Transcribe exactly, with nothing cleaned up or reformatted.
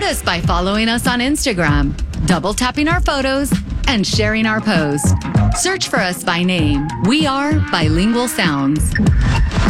just by following us on Instagram, double tapping our photos, and sharing our post. Search for us by name. We are Bilingual Sounds.